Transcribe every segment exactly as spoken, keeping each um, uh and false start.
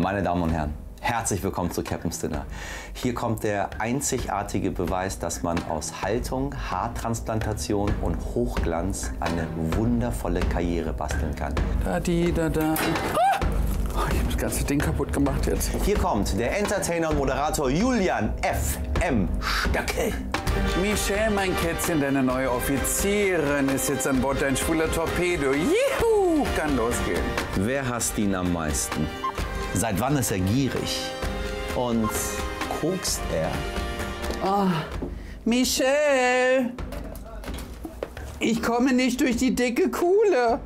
Meine Damen und Herren, herzlich willkommen zu Captain's Dinner. Hier kommt der einzigartige Beweis, dass man aus Haltung, Haartransplantation und Hochglanz eine wundervolle Karriere basteln kann. Da, die, da, da. Oh, ich habe das ganze Ding kaputt gemacht jetzt. Hier kommt der Entertainer und Moderator Julian F M Stöckel. Michelle, mein Kätzchen, deine neue Offizierin ist jetzt an Bord, dein schwuler Torpedo. Juhu, kann losgehen. Wer hasst ihn am meisten? Seit wann ist er gierig? Und kokst er? Oh, Michelle, ich komme nicht durch die dicke Kuhle.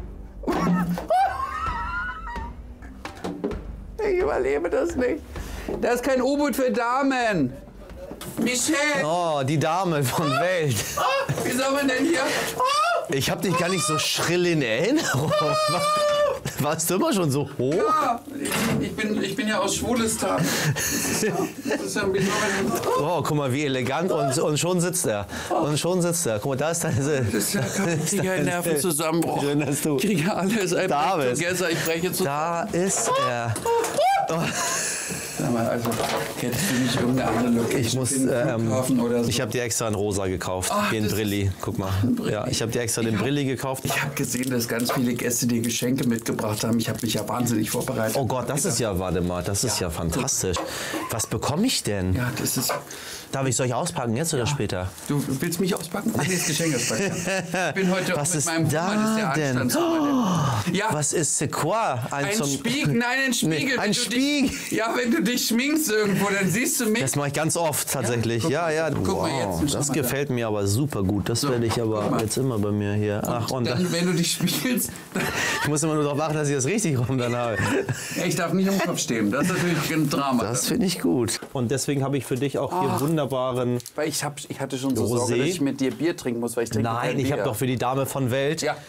Ich überlebe das nicht. Das ist kein U-Boot für Damen. Michelle! Oh, die Dame von Welt. Oh, wie soll man denn hier? Oh. Ich hab dich gar nicht so schrill in Erinnerung. Warst du immer schon so hoch? Ja, ich, ich, bin, ich bin ja aus Schwulistan. Das ist ja, das ist ja ein bisschen... Oh, guck mal, wie elegant. Und, und schon sitzt er. Und schon sitzt er. Guck mal, da ist deine... Das ist ja ich kriege einen Nervenzusammenbruch. Schön, dass du... Ich kriege alles. Ich breche together, ich breche zu... Da ist er. Oh. Sag mal, also, hättest du nicht irgendeine andere Location? Ich muss, ähm, oder so? Ich habe dir extra einen Rosa gekauft, Ach, den Brilli. Guck mal. Brilli. Ja, ich habe dir extra den Brilli gekauft. Ich habe gesehen, dass ganz viele Gäste dir Geschenke mitgebracht haben. Ich habe mich ja wahnsinnig vorbereitet. Oh Gott, das ist ja, warte mal, das ist ja, ja fantastisch. Was bekomme ich denn? Ja, das ist... Darf ich euch auspacken, jetzt oder ja. später? Du willst mich auspacken? Ach, nee, das Geschenk auspacken. Ich bin heute was mit ist meinem da Mann, denn? Oh, ja. Was ist c'est quoi? Ein, ein Spiegel, nein, ein Spiegel. Nee, ein Spiegel. Dich, ja, wenn du dich schminkst irgendwo, dann siehst du mich. Das mache ich ganz oft tatsächlich. Ja, ja. ja. Guck wow, mal jetzt, das gefällt da. mir aber super gut. Das so, werde ich aber jetzt immer bei mir hier. Ach, und, und dann, dann, wenn du dich spiegelst... Ich muss immer nur darauf achten, dass ich das richtig rum dann habe. Ich darf nicht im Kopf stehen. Das ist natürlich ein Drama. Das finde ich gut. Und deswegen habe ich für dich auch hier Ach. wunderbaren... Weil ich, hab, ich hatte schon so Rosé. Sorge, dass ich mit dir Bier trinken muss, weil ich trinke Nein, kein ich Bier. habe doch für die Dame von Welt... Ja.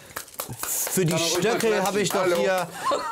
Für die Stöckel habe ich doch Hallo. hier...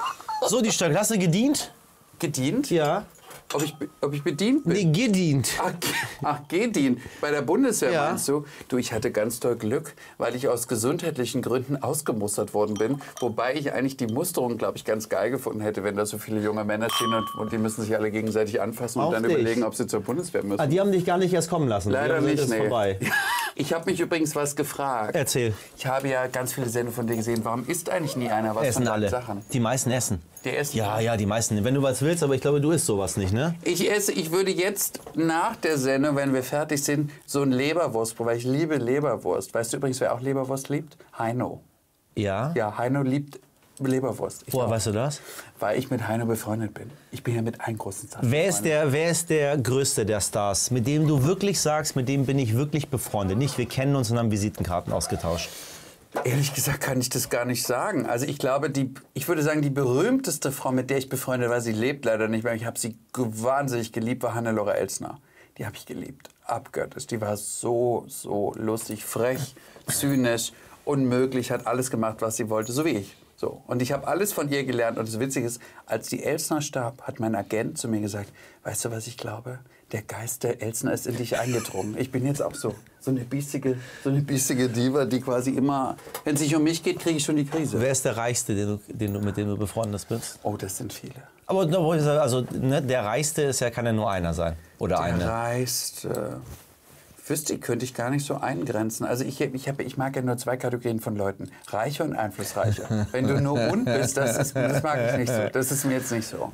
So, die Stöckel. Hast du gedient? Gedient? Ja. Ob ich, ob ich bedient bin? Nee, gedient. Ach, ach, gedient. Bei der Bundeswehr ja. meinst du? Du, ich hatte ganz doll Glück, weil ich aus gesundheitlichen Gründen ausgemustert worden bin. Wobei ich eigentlich die Musterung, glaube ich, ganz geil gefunden hätte, wenn da so viele junge Männer stehen und, und die müssen sich alle gegenseitig anfassen Auch und dann dich. überlegen, ob sie zur Bundeswehr müssen. Ah, die haben dich gar nicht erst kommen lassen. Leider nicht, ist nee. vorbei. Ich habe mich übrigens was gefragt. Erzähl. Ich habe ja ganz viele Sendungen von dir gesehen. Warum isst eigentlich nie einer was essen von alle. Sachen? Die meisten essen. Die essen? Ja, ja, die meisten. Wenn du was willst, aber ich glaube, du isst sowas nicht, ne? Ich esse, ich würde jetzt nach der Sendung, wenn wir fertig sind, so ein Leberwurst, weil ich liebe Leberwurst. Weißt du übrigens, wer auch Leberwurst liebt? Heino. Ja? Ja, Heino liebt Leberwurst. Ich Woher auch. weißt du das? Weil ich mit Heino befreundet bin. Ich bin ja mit einem großen Star. Wer ist, der, wer ist der größte der Stars, mit dem du wirklich sagst, mit dem bin ich wirklich befreundet? Nicht, wir kennen uns und haben Visitenkarten ausgetauscht. Ehrlich gesagt kann ich das gar nicht sagen. Also ich glaube, die, ich würde sagen, die berühmteste Frau, mit der ich befreundet war, sie lebt leider nicht mehr. Ich habe sie wahnsinnig geliebt, war Hannelore Elsner. Die habe ich geliebt, abgöttisch. Die war so, so lustig, frech, zynisch, unmöglich, hat alles gemacht, was sie wollte, so wie ich. So. Und ich habe alles von ihr gelernt. Und das Witzige ist, als die Elsner starb, hat mein Agent zu mir gesagt, weißt du, was ich glaube? Der Geist der Elsner ist in dich eingedrungen. Ich bin jetzt auch so, so eine biestige, so eine biestige Diva, die quasi immer, wenn es sich um mich geht, kriege ich schon die Krise. Wer ist der Reichste, den du, den du, mit dem du befreundet bist? Oh, das sind viele. Aber also, ne, der Reichste ist ja, kann ja nur einer sein. Oder der eine. Der Reichste... Wüsste ich, könnte ich gar nicht so eingrenzen. Also ich, ich, hab, ich mag ja nur zwei Kategorien von Leuten. Reiche und Einflussreiche. Wenn du nur rund bist, das, ist, das mag ich nicht so. Das ist mir jetzt nicht so.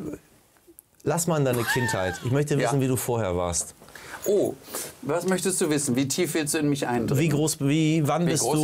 Lass mal in deine Kindheit. Ich möchte wissen, ja. wie du vorher warst. Oh, was möchtest du wissen? Wie tief willst du in mich eindringen? Wie groß, wie, wann wie bist groß du...